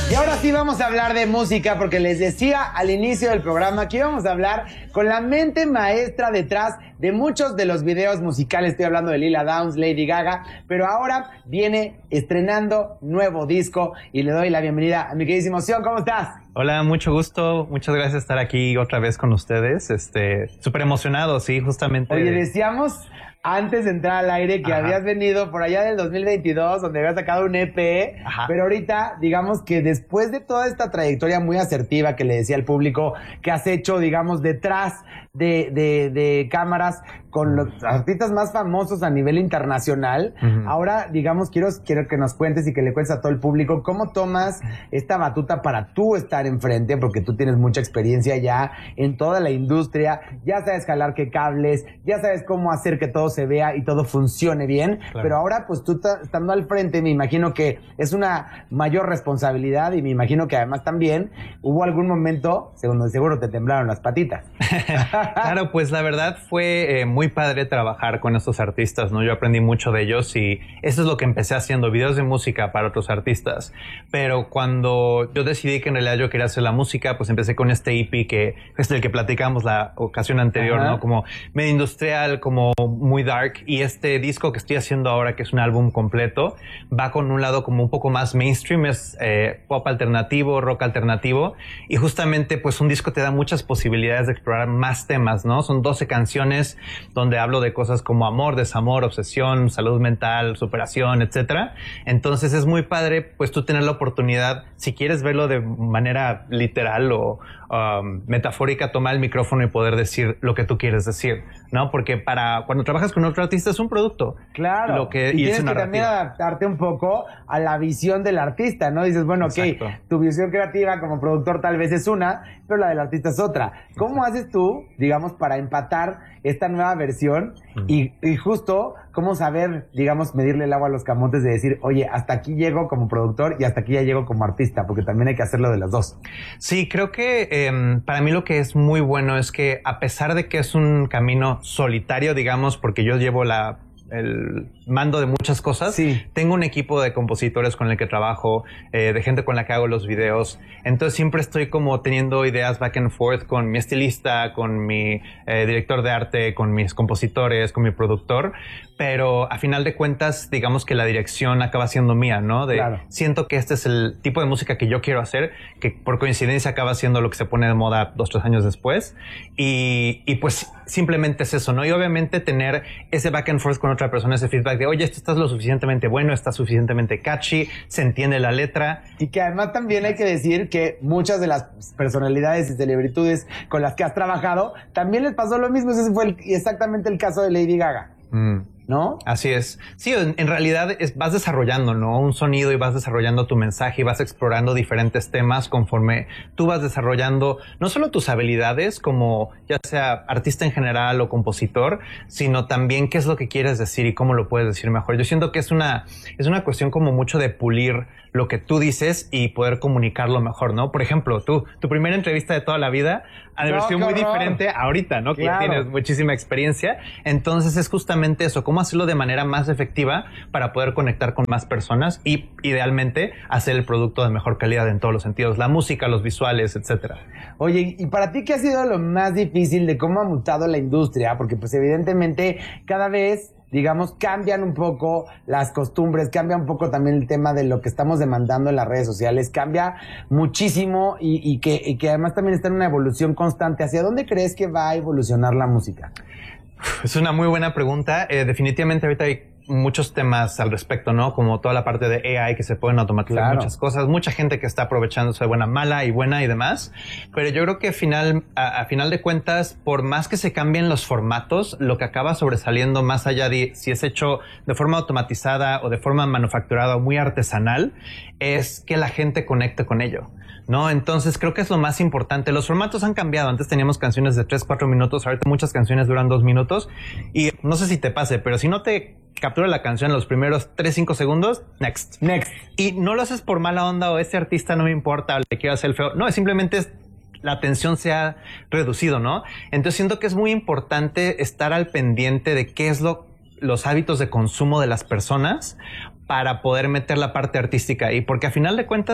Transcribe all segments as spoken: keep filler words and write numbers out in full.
Y ahora sí vamos a hablar de música, porque les decía al inicio del programa que íbamos a hablar con la mente maestra detrás de muchos de los videos musicales. Estoy hablando de Lila Downs, Lady Gaga, pero ahora viene estrenando nuevo disco y le doy la bienvenida a mi queridísimo Sion. ¿Cómo estás? Hola, mucho gusto. Muchas gracias por estar aquí otra vez con ustedes. Este, súper emocionado, sí, justamente. Oye, decíamos antes de entrar al aire que Ajá. habías venido por allá del dos mil veintidós, donde habías sacado un E P, Ajá. pero ahorita, digamos que después de toda esta trayectoria muy asertiva que le decía al público que has hecho, digamos, detrás de, de, de cámaras con los artistas más famosos a nivel internacional, uh-huh. ahora, digamos, quiero, quiero que nos cuentes y que le cuentes a todo el público cómo tomas esta batuta para tú estar enfrente, porque tú tienes mucha experiencia ya en toda la industria, ya sabes jalar qué cables, ya sabes cómo hacer que todo se vea y todo funcione bien, claro. pero ahora pues tú t- estando al frente me imagino que es una mayor responsabilidad y me imagino que además también hubo algún momento donde seguro te temblaron las patitas. Claro, pues la verdad fue eh, muy padre trabajar con estos artistas, ¿no? Yo aprendí mucho de ellos y eso es lo que empecé haciendo, videos de música para otros artistas, pero cuando yo decidí que en realidad yo quería hacer la música, pues empecé con este E P que es del que platicamos la ocasión anterior, Ajá. ¿no? Como medio industrial, como muy dark, y este disco que estoy haciendo ahora, que es un álbum completo, va con un lado como un poco más mainstream, es eh, pop alternativo, rock alternativo, y justamente pues un disco te da muchas posibilidades de explorar más temas, ¿no? Son doce canciones donde hablo de cosas como amor, desamor, obsesión, salud mental, superación, etcétera. Entonces es muy padre pues tú tener la oportunidad, si quieres verlo de manera literal o um, metafórica, tomar el micrófono y poder decir lo que tú quieres decir, ¿no? Porque para cuando trabajas con otro artista es un producto. Claro. Lo que, y, y tienes es que también adaptarte un poco a la visión del artista, ¿no? Dices, bueno, Exacto. ok, tu visión creativa como productor tal vez es una, pero la del artista es otra. ¿Cómo Exacto. haces tú, digamos, para empatar esta nueva versión uh-huh. y, y justo cómo saber, digamos, medirle el agua a los camotes de decir, oye, hasta aquí llego como productor y hasta aquí ya llego como artista, porque también hay que hacerlo de las dos? Sí, creo que eh, para mí lo que es muy bueno es que a pesar de que es un camino solitario, digamos, porque yo llevo la el mando de muchas cosas, sí. tengo un equipo de compositores con el que trabajo, eh, de gente con la que hago los videos, entonces siempre estoy como teniendo ideas back and forth con mi estilista, con mi eh, director de arte, con mis compositores, con mi productor, pero a final de cuentas digamos que la dirección acaba siendo mía, ¿no? De, claro. Siento que este es el tipo de música que yo quiero hacer, que por coincidencia acaba siendo lo que se pone de moda dos, tres años después, y, y pues simplemente es eso, ¿no? Y obviamente tener ese back and forth con otra persona, ese feedback de, oye, esto está lo suficientemente bueno, está suficientemente catchy, se entiende la letra. Y que además también hay que decir que muchas de las personalidades y celebridades con las que has trabajado, también les pasó lo mismo. Ese fue el, exactamente el caso de Lady Gaga. Mm. ¿No? Así es. Sí, en, en realidad es, vas desarrollando, ¿no? Un sonido y vas desarrollando tu mensaje y vas explorando diferentes temas conforme tú vas desarrollando no solo tus habilidades como ya sea artista en general o compositor, sino también qué es lo que quieres decir y cómo lo puedes decir mejor. Yo siento que es una, es una cuestión como mucho de pulir lo que tú dices y poder comunicarlo mejor, ¿no? Por ejemplo, tú, tu primera entrevista de toda la vida ha de haber sido muy diferente ahorita, ¿no? Claro. Que ya tienes muchísima experiencia. Entonces es justamente eso, cómo hacerlo de manera más efectiva para poder conectar con más personas y idealmente hacer el producto de mejor calidad en todos los sentidos, la música, los visuales, etcétera. Oye, ¿y para ti qué ha sido lo más difícil de cómo ha mutado la industria? Porque pues evidentemente cada vez, digamos, cambian un poco las costumbres, cambia un poco también el tema de lo que estamos demandando en las redes sociales, cambia muchísimo y, y, que, y que además también está en una evolución constante. ¿Hacia dónde crees que va a evolucionar la música? Es una muy buena pregunta. Eh, definitivamente ahorita hay muchos temas al respecto, ¿no? Como toda la parte de A I que se pueden automatizar claro. muchas cosas, mucha gente que está aprovechándose de buena, mala y buena y demás, pero yo creo que final, a, a final de cuentas, por más que se cambien los formatos, lo que acaba sobresaliendo más allá de si es hecho de forma automatizada o de forma manufacturada o muy artesanal, es que la gente conecte con ello, ¿no? Entonces creo que es lo más importante. Los formatos han cambiado. Antes teníamos canciones de tres, cuatro minutos, ahorita muchas canciones duran dos minutos y no sé si te pase, pero si no te captura la canción en los primeros tres, cinco segundos, next. Next. Y no lo haces por mala onda o ese artista no me importa o le quiero hacer el feo. No, es simplemente es la atención se ha reducido, ¿no? Entonces siento que es muy importante estar al pendiente de qué es lo, los hábitos de consumo de las personas para poder meter la parte artística ahí, porque a final de cuentas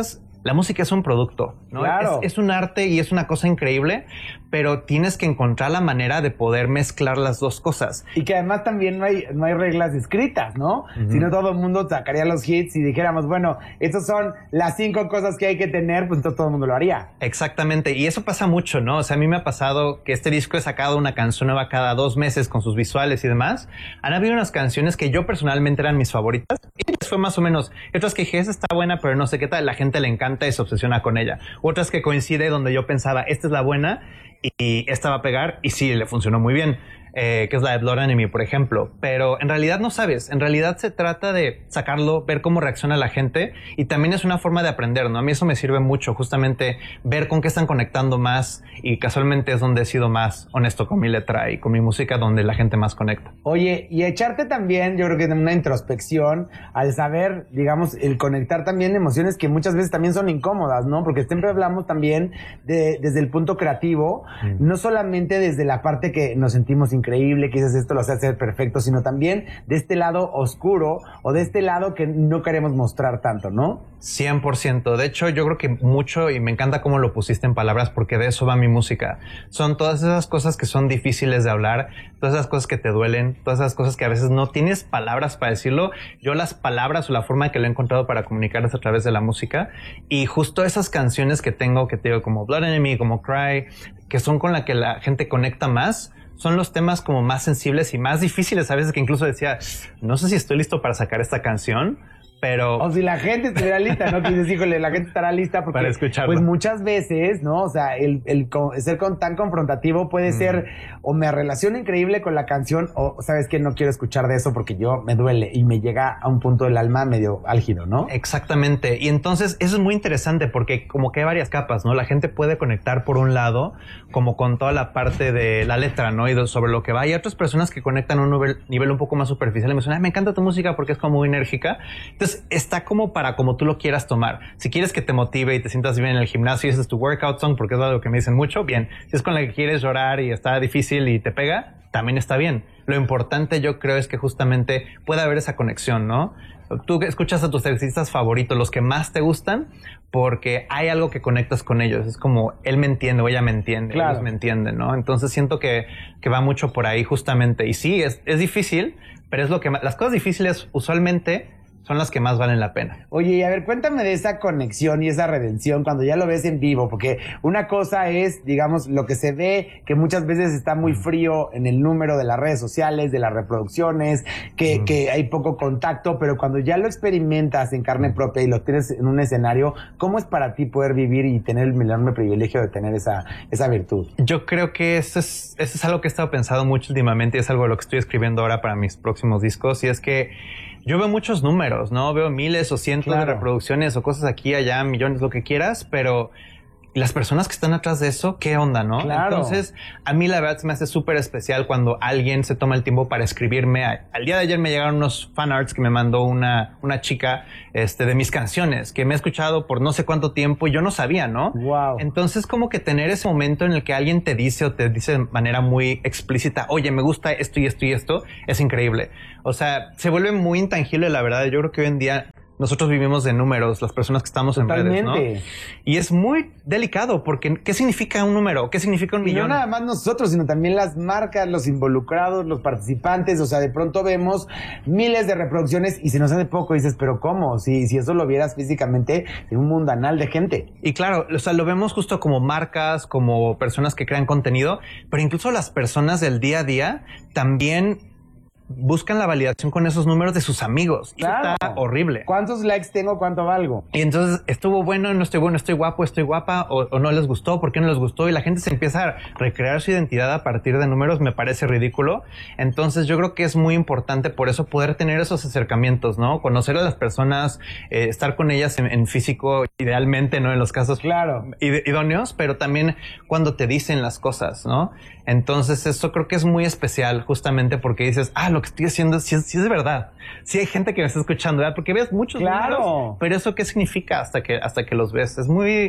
la música es un producto, ¿no? Claro. Es, es un arte y es una cosa increíble, pero tienes que encontrar la manera de poder mezclar las dos cosas. Y que además también no hay, no hay reglas escritas, ¿no? Uh-huh. Si no, todo el mundo sacaría los hits y dijéramos, bueno, estas son las cinco cosas que hay que tener, pues entonces todo el mundo lo haría. Exactamente, y eso pasa mucho, ¿no? O sea, a mí me ha pasado que este disco he sacado una canción nueva cada dos meses con sus visuales y demás. Han habido unas canciones que yo personalmente eran mis favoritas y fue más o menos, otras que dije, esta está buena, pero no sé qué tal, la gente le encanta y se obsesiona con ella. Otras que coincide donde yo pensaba, esta es la buena y esta va a pegar y sí, le funcionó muy bien. Eh, que es la de Blood Enemy, por ejemplo. Pero en realidad no sabes. En realidad se trata de sacarlo, ver cómo reacciona la gente y también es una forma de aprender, ¿no? A mí eso me sirve mucho, justamente ver con qué están conectando más y casualmente es donde he sido más honesto con mi letra y con mi música, donde la gente más conecta. Oye, y echarte también, yo creo que en una introspección al saber, digamos, el conectar también emociones que muchas veces también son incómodas, ¿no? Porque siempre hablamos también de, desde el punto creativo, mm. no solamente desde la parte que nos sentimos increíbles, increíble, que dices esto lo hace hacer perfecto, sino también de este lado oscuro o de este lado que no queremos mostrar tanto, ¿no? cien por ciento. De hecho, yo creo que mucho, y me encanta cómo lo pusiste en palabras, porque de eso va mi música. Son todas esas cosas que son difíciles de hablar, todas esas cosas que te duelen, todas esas cosas que a veces no tienes palabras para decirlo. Yo las palabras o la forma que lo he encontrado para comunicar es a través de la música. Y justo esas canciones que tengo, que te digo, como Blood Enemy, como Cry, que son con la que la gente conecta más, son los temas como más sensibles y más difíciles a veces, que incluso decía, no sé si estoy listo para sacar esta canción, pero... O si la gente estuviera lista, ¿no? Que dices, híjole, la gente estará lista porque... Para escucharlo. Pues muchas veces, ¿no? O sea, el, el, el ser con, tan confrontativo puede mm. ser o me relaciono increíble con la canción o, ¿sabes qué? No quiero escuchar de eso porque yo me duele y me llega a un punto del alma medio álgido, ¿no? Exactamente. Y entonces eso es muy interesante porque como que hay varias capas, ¿no? La gente puede conectar por un lado como con toda la parte de la letra, ¿no? Y sobre lo que va. Hay otras personas que conectan a un nivel, nivel un poco más superficial y me dicen, ay, me encanta tu música porque es como muy enérgica. Entonces está como para como tú lo quieras tomar. Si quieres que te motive y te sientas bien en el gimnasio y ese es tu workout song, porque es algo que me dicen mucho, bien. Si es con la que quieres llorar y está difícil y te pega, también está bien. Lo importante yo creo es que justamente pueda haber esa conexión, ¿no? Tú escuchas a tus artistas favoritos, los que más te gustan, porque hay algo que conectas con ellos. Es como, él me entiende o ella me entiende, claro. Ellos me entienden, ¿no? Entonces siento que, que va mucho por ahí justamente. Y sí, es, es difícil, pero es lo que más, las cosas difíciles usualmente son las que más valen la pena. Oye, y a ver, cuéntame de esa conexión y esa redención cuando ya lo ves en vivo, porque una cosa es, digamos, lo que se ve, que muchas veces está muy frío en el número de las redes sociales, de las reproducciones, que, mm. que hay poco contacto, pero cuando ya lo experimentas en carne propia y lo tienes en un escenario, ¿cómo es para ti poder vivir y tener el enorme privilegio de tener esa, esa virtud? Yo creo que eso es, eso es algo que he estado pensando mucho últimamente y es algo de lo que estoy escribiendo ahora para mis próximos discos, y es que yo veo muchos números, ¿no? Veo miles o cientos claro. de reproducciones o cosas aquí, allá, millones, lo que quieras, pero las personas que están atrás de eso, ¿qué onda, no? Claro. Entonces, a mí la verdad se me hace súper especial cuando alguien se toma el tiempo para escribirme. Al día de ayer me llegaron unos fanarts que me mandó una, una chica este, de mis canciones, que me ha escuchado por no sé cuánto tiempo y yo no sabía, ¿no? Wow. Entonces, como que tener ese momento en el que alguien te dice o te dice de manera muy explícita, oye, me gusta esto y esto y esto, es increíble. O sea, se vuelve muy intangible, la verdad. Yo creo que hoy en día nosotros vivimos de números, las personas que estamos Totalmente. en redes, ¿no? Y es muy delicado porque ¿qué significa un número? ¿Qué significa un millón? Y no nada más nosotros, sino también las marcas, los involucrados, los participantes. O sea, de pronto vemos miles de reproducciones y se nos hace poco y dices, ¿pero cómo? Si, si eso lo vieras físicamente en un mundanal de gente. Y claro, o sea, lo vemos justo como marcas, como personas que crean contenido, pero incluso las personas del día a día también buscan la validación con esos números de sus amigos. Claro. Está horrible. ¿Cuántos likes tengo? ¿Cuánto valgo? Y entonces, ¿estuvo bueno? ¿No estoy bueno? ¿Estoy guapo? ¿Estoy guapa? O, ¿O no les gustó? ¿Por qué no les gustó? Y la gente se empieza a recrear su identidad a partir de números. Me parece ridículo. Entonces, yo creo que es muy importante por eso poder tener esos acercamientos, ¿no? Conocer a las personas, eh, estar con ellas en, en físico, idealmente, ¿no? En los casos claro. id- idóneos, pero también cuando te dicen las cosas, ¿no? Entonces, eso creo que es muy especial justamente porque dices, ah, lo que estoy haciendo sí, sí es de verdad. Sí hay gente que me está escuchando, ¿verdad? Porque ves muchos claro. números, pero eso ¿qué significa hasta que, hasta que los ves? Es muy,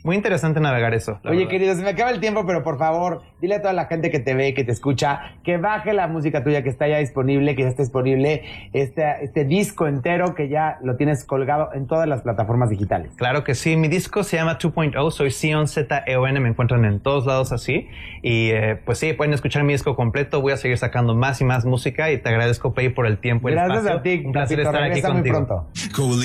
Muy interesante navegar eso. Oye, verdad. querido, se me acaba el tiempo, pero por favor, dile a toda la gente que te ve, que te escucha, que baje la música tuya que está ya disponible, que ya está disponible este, este disco entero que ya lo tienes colgado en todas las plataformas digitales. Claro que sí. Mi disco se llama dos punto cero. Soy Zion, Z E O N. Me encuentran en todos lados así. Y eh, pues sí, pueden escuchar mi disco completo. Voy a seguir sacando más y más música. Y te agradezco, Pei, por el tiempo y el Gracias espacio. a ti, Un placer Capito. estar aquí Regresa muy contigo. pronto.